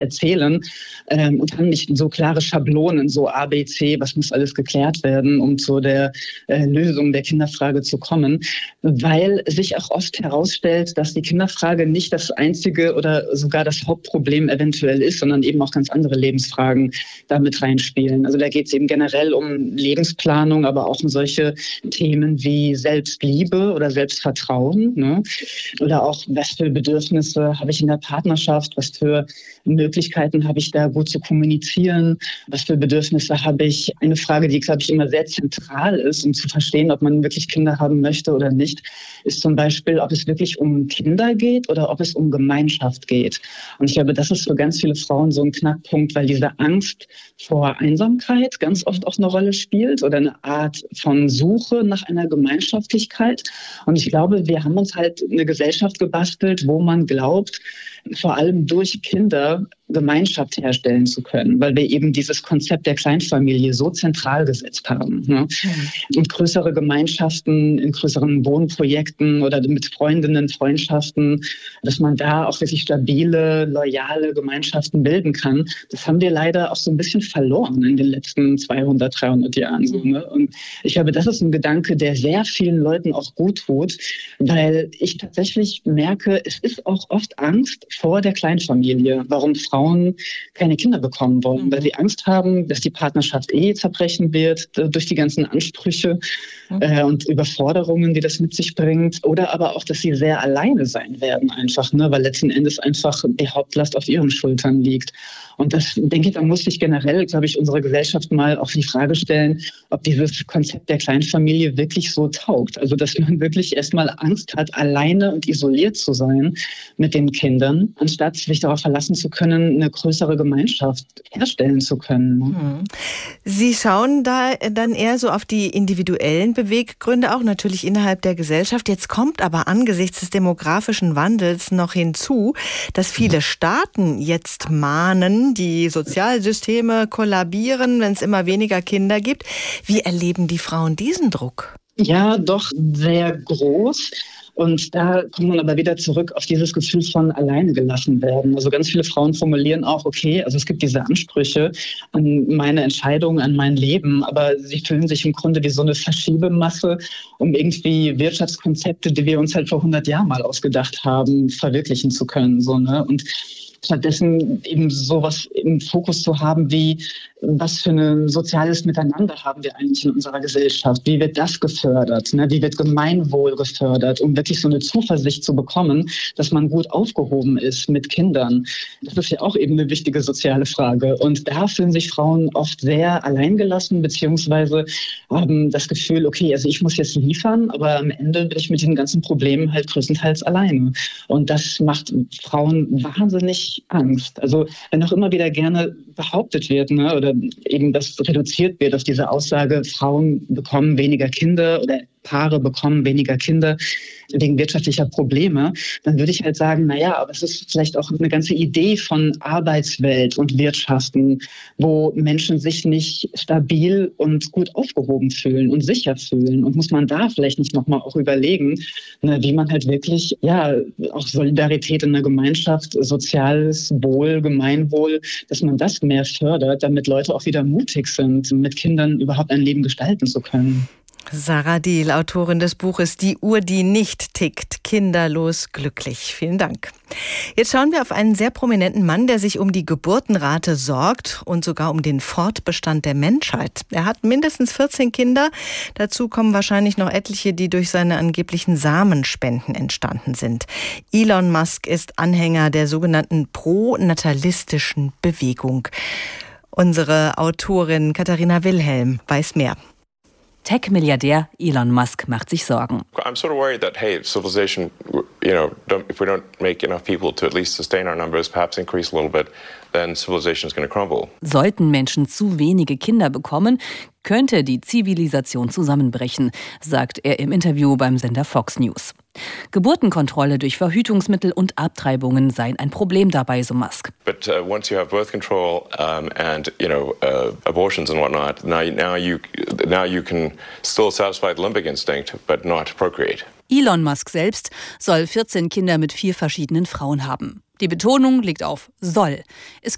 erzählen und haben nicht so klare Schablonen, so A, B, C, was muss alles geklärt werden, um zu der Lösung der Kinderfrage zu kommen, weil sich auch oft herausstellt, dass die Kinderfrage nicht das einzige oder sogar das Hauptproblem eventuell ist, sondern eben auch ganz andere Lebensfragen damit reinspielen. Also da geht es eben generell um Lebensplanung, aber auch um solche Themen wie Selbstliebe oder Selbstvertrauen, ne? Oder auch, was für Bedürfnisse habe ich in der Partnerschaft, was für Möglichkeiten habe ich da gut zu kommunizieren, was für Bedürfnisse habe ich. Eine Frage, die, glaube ich, immer sehr zentral ist, um zu verstehen, ob man wirklich Kinder haben möchte oder nicht, ist zum Beispiel, ob es wirklich um Kinder geht oder ob es um Gemeinschaft geht. Und ich glaube, das ist für ganz viele Frauen so ein Knackpunkt, weil diese Angst vor Einsamkeit ganz oft auch eine Rolle spielt oder eine Art von Suche nach einer Gemeinschaftlichkeit. Und ich glaube, wir haben uns halt eine Gesellschaft gebastelt, wo man glaubt, vor allem durch Kinder Gemeinschaft herstellen zu können, weil wir eben dieses Konzept der Kleinfamilie so zentral gesetzt haben. Ne? Und größere Gemeinschaften in größeren Wohnprojekten oder mit Freundinnen, Freundschaften, dass man da auch wirklich stabile, loyale Gemeinschaften bilden kann, das haben wir leider auch so ein bisschen verloren in den letzten 200, 300 Jahren. So, ne? Und ich glaube, das ist ein Gedanke, der sehr vielen Leuten auch gut tut, weil ich tatsächlich merke, es ist auch oft Angst vor der Kleinfamilie, warum Frauen keine Kinder bekommen wollen, weil sie Angst haben, dass die Partnerschaft zerbrechen wird durch die ganzen Ansprüche und Überforderungen, die das mit sich bringt, oder aber auch, dass sie sehr alleine sein werden einfach, ne, weil letzten Endes einfach die Hauptlast auf ihren Schultern liegt. Und das, denke ich, da muss sich generell, glaube ich, unsere Gesellschaft mal auch die Frage stellen, ob dieses Konzept der Kleinfamilie wirklich so taugt. Also, dass man wirklich erstmal Angst hat, alleine und isoliert zu sein mit den Kindern, anstatt sich darauf verlassen zu können, eine größere Gemeinschaft herstellen zu können. Sie schauen da dann eher so auf die individuellen Beweggründe, auch natürlich innerhalb der Gesellschaft. Jetzt kommt aber angesichts des demografischen Wandels noch hinzu, dass viele Staaten jetzt mahnen, die Sozialsysteme kollabieren, wenn es immer weniger Kinder gibt. Wie erleben die Frauen diesen Druck? Ja, doch sehr groß. Und da kommt man aber wieder zurück auf dieses Gefühl von alleine gelassen werden. Also ganz viele Frauen formulieren auch, okay, also es gibt diese Ansprüche an meine Entscheidung, an mein Leben, aber sie fühlen sich im Grunde wie so eine Verschiebemasse, um irgendwie Wirtschaftskonzepte, die wir uns halt vor 100 Jahren mal ausgedacht haben, verwirklichen zu können. So, ne? Und stattdessen eben sowas im Fokus zu haben wie, was für ein soziales Miteinander haben wir eigentlich in unserer Gesellschaft? Wie wird das gefördert? Ne? Wie wird Gemeinwohl gefördert, um wirklich so eine Zuversicht zu bekommen, dass man gut aufgehoben ist mit Kindern? Das ist ja auch eben eine wichtige soziale Frage. Und da fühlen sich Frauen oft sehr alleingelassen, beziehungsweise haben das Gefühl, okay, also ich muss jetzt liefern, aber am Ende bin ich mit den ganzen Problemen halt größtenteils alleine. Und das macht Frauen wahnsinnig Angst. Also wenn auch immer wieder gerne behauptet wird, ne, oder eben das reduziert wird auf diese Aussage, Frauen bekommen weniger Kinder oder Paare bekommen weniger Kinder wegen wirtschaftlicher Probleme, dann würde ich halt sagen, naja, aber es ist vielleicht auch eine ganze Idee von Arbeitswelt und Wirtschaften, wo Menschen sich nicht stabil und gut aufgehoben fühlen und sicher fühlen. Und muss man da vielleicht nicht nochmal auch überlegen, ne, wie man halt wirklich, ja, auch Solidarität in der Gemeinschaft, soziales Wohl, Gemeinwohl, dass man das mehr fördert, damit Leute auch wieder mutig sind, mit Kindern überhaupt ein Leben gestalten zu können. Sarah Diehl, Autorin des Buches Die Uhr, die nicht tickt, kinderlos glücklich. Vielen Dank. Jetzt schauen wir auf einen sehr prominenten Mann, der sich um die Geburtenrate sorgt und sogar um den Fortbestand der Menschheit. Er hat mindestens 14 Kinder. Dazu kommen wahrscheinlich noch etliche, die durch seine angeblichen Samenspenden entstanden sind. Elon Musk ist Anhänger der sogenannten pronatalistischen Bewegung. Unsere Autorin Katharina Wilhelm weiß mehr. Tech-Milliardär Elon Musk macht sich Sorgen. I'm sort of worried that, hey, civilization, if we don't make enough people to at least sustain our numbers, perhaps increase a little bit, then civilization is going to crumble. Sollten Menschen zu wenige Kinder bekommen, könnte die Zivilisation zusammenbrechen, sagt er im Interview beim Sender Fox News. Geburtenkontrolle durch Verhütungsmittel und Abtreibungen seien ein Problem dabei, so Musk. But once you have birth control and abortions and whatnot, now you can still satisfy the limbic instinct, but not procreate. Elon Musk selbst soll 14 Kinder mit 4 verschiedenen Frauen haben. Die Betonung liegt auf soll. Es